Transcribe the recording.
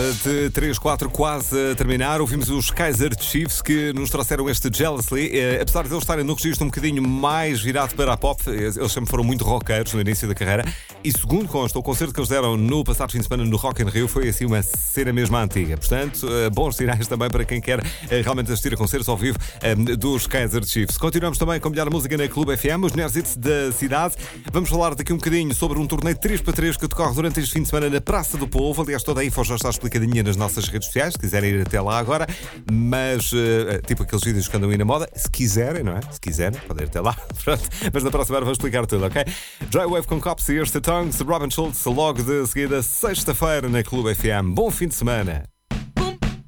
de 3-4 quase a terminar. Ouvimos os Kaiser Chiefs que nos trouxeram este Jealously. Apesar de eles estarem no registro um bocadinho mais virado para a pop, eles sempre foram muito rockeiros no início da carreira. E segundo consta, o concerto que eles deram no passado fim de semana no Rock in Rio foi assim uma cena mesmo antiga. Portanto, bons sinais também para quem quer realmente assistir a concertos ao vivo dos Kaiser Chiefs. Continuamos também com a melhor música na Clube FM, os melhores hits da cidade. Vamos falar daqui um bocadinho sobre um torneio 3x3 que decorre durante este fim de semana na Praça do Povo. Aliás, toda a info já está explicadinha nas nossas redes sociais, se quiserem ir até lá agora. Mas, tipo aqueles vídeos que andam aí na moda, se quiserem, não é? Se quiserem, podem ir até lá. Pronto. Mas na próxima hora vou explicar tudo, ok? Joywave com Cops e este Tongues, Robin Schultz, logo de seguida, sexta-feira na Clube FM. Bom fim de semana!